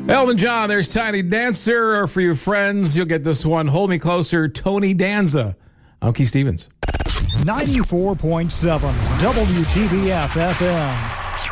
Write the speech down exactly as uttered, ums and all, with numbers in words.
Elton John, there's Tiny Dancer. Or for your friends, you'll get this one, Hold Me Closer, Tony Danza. I'm Keith Stevens. ninety-four point seven W T B F F M.